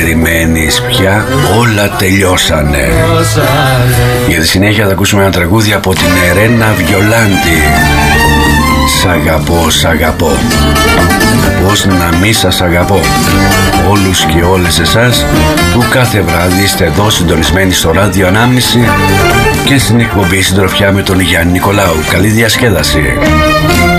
περιμένεις πια, όλα τελειώσανε. Για τη συνέχεια θα ακούσουμε ένα τραγούδι από την Ερένα Βιολάντη. Σ' αγαπώ, σ' αγαπώ. Πώς να μη σας αγαπώ. Όλους και όλες εσάς που κάθε βράδυ είστε εδώ συντονισμένοι στο ράδιο Ανάμνηση και στην εκπομπή Συντροφιά με τον Γιάννη Νικολάου. Καλή διασκέδαση.